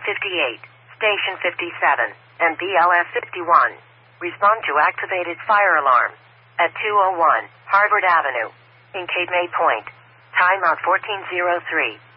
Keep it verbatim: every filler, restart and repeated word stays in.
fifty-eight, Station fifty-seven, and B L S fifty-one. Respond to activated fire alarm at two oh one Harvard Avenue in Cape May Point. Timeout fourteen oh three.